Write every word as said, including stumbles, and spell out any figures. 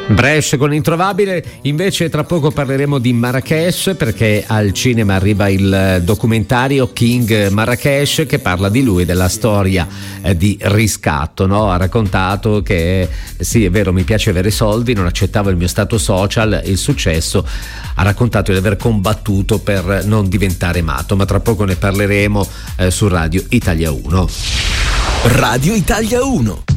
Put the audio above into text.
Brescia con Introvabile. Invece tra poco parleremo di Marrakesh, perché al cinema arriva il documentario King Marrakesh, che parla di lui, della storia eh, di riscatto, no? Ha raccontato che sì, è vero, mi piace avere soldi, non accettavo il mio stato social, il successo. Ha raccontato di aver combattuto per non diventare matto, ma tra poco ne parleremo eh, su Radio Italia uno. Radio Italia uno.